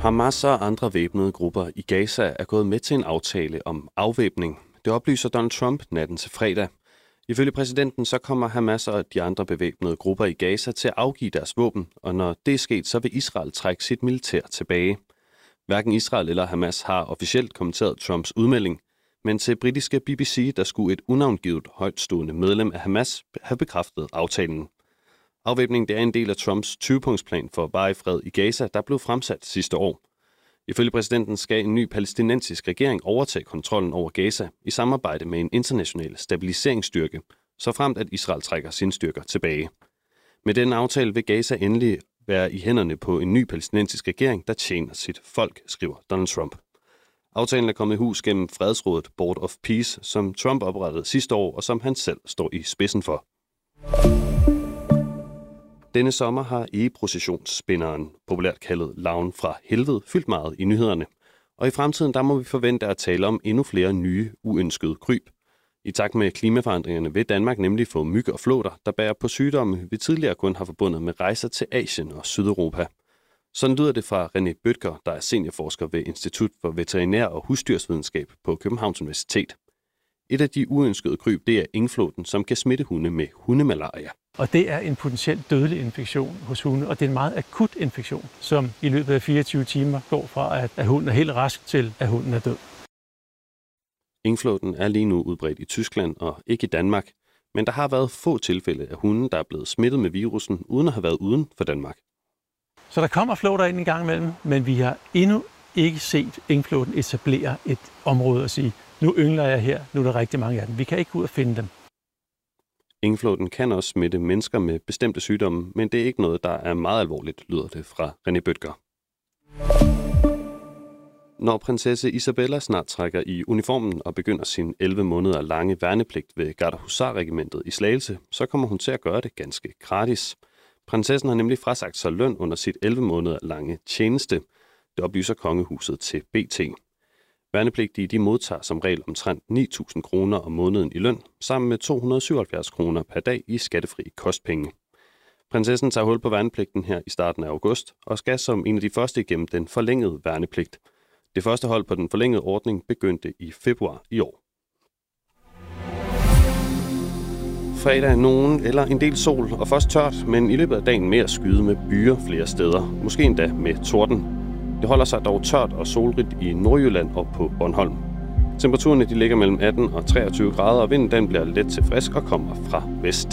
Hamas og andre væbnede grupper i Gaza er gået med til en aftale om afvæbning. Det oplyser Donald Trump natten til fredag. Ifølge præsidenten så kommer Hamas og de andre bevæbnede grupper i Gaza til at afgive deres våben, og når det er sket, så vil Israel trække sit militær tilbage. Hverken Israel eller Hamas har officielt kommenteret Trumps udmelding, men til britiske BBC, der skulle et unavngivet højtstående medlem af Hamas have bekræftet aftalen. Afvæbningen er en del af Trumps 20-punktsplan for varig fred i Gaza, der blev fremsat sidste år. Ifølge præsidenten skal en ny palæstinensisk regering overtage kontrollen over Gaza i samarbejde med en international stabiliseringsstyrke, så fremt at Israel trækker sine styrker tilbage. Med den aftale vil Gaza endelig være i hænderne på en ny palæstinensisk regering, der tjener sit folk, skriver Donald Trump. Aftalen er kommet i hus gennem fredsrådet Board of Peace, som Trump oprettede sidste år, og som han selv står i spidsen for. Denne sommer har egeprocessionsspinderen, populært kaldet Larven fra Helvede, fyldt meget i nyhederne. Og i fremtiden der må vi forvente at tale om endnu flere nye, uønskede kryb. I takt med klimaforandringerne vil Danmark nemlig få myg og flåter, der bærer på sygdomme, vi tidligere kun har forbundet med rejser til Asien og Sydeuropa. Sådan lyder det fra René Bødker, der er seniorforsker ved Institut for Veterinær- og Husdyrsvidenskab på Københavns Universitet. Et af de uønskede kryb, det er engflåten, som kan smitte hunde med hundemalaria. Og det er en potentielt dødelig infektion hos hunde, og det er en meget akut infektion, som i løbet af 24 timer går fra, at hunden er helt rask til, at hunden er død. Engflåten er lige nu udbredt i Tyskland og ikke i Danmark, men der har været få tilfælde af hunde, der er blevet smittet med virussen, uden at have været uden for Danmark. Så der kommer flåter ind en gang imellem, men vi har endnu ikke set engflåten etablere et område og sige, nu yngler jeg her, nu er der rigtig mange af dem. Vi kan ikke gå ud og finde dem. Engflåten kan også smitte mennesker med bestemte sygdomme, men det er ikke noget, der er meget alvorligt, lyder det fra René Bødker. Når prinsesse Isabella snart trækker i uniformen og begynder sin 11 måneder lange værnepligt ved Gardehusarregimentet i Slagelse, så kommer hun til at gøre det ganske gratis. Prinsessen har nemlig frasagt sig løn under sit 11 måneder lange tjeneste. Det oplyser kongehuset til BT. Værnepligtige de modtager som regel omtrent 9.000 kroner om måneden i løn, sammen med 277 kroner per dag i skattefri kostpenge. Prinsessen tager hul på værnepligten her i starten af august, og skal som en af de første igennem den forlængede værnepligt. Det første hold på den forlængede ordning begyndte i februar i år. Fredag er nogen eller en del sol og først tørt, men i løbet af dagen mere skyde med byer flere steder, måske endda med torden. Det holder sig dog tørt og solrigt i Nordjylland og på Bornholm. Temperaturerne de ligger mellem 18 og 23 grader, og vinden den bliver let til frisk og kommer fra vest.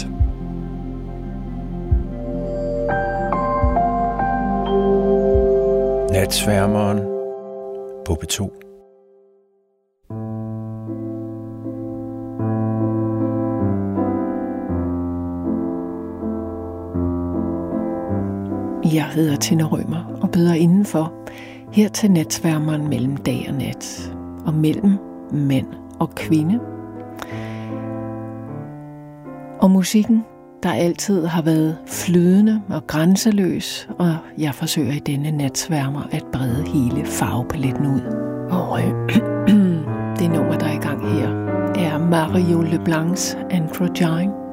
Natsværmeren på P2. Jeg hedder Tina Rømer og byder indenfor her til natsværmeren mellem dag og nat, og mellem mand og kvinde. Og musikken, der altid har været flydende og grænseløs, og jeg forsøger i denne natsværmer at brede hele farvepaletten ud. Og det nummer, der er i gang her, er Mario Leblancs Androgyne.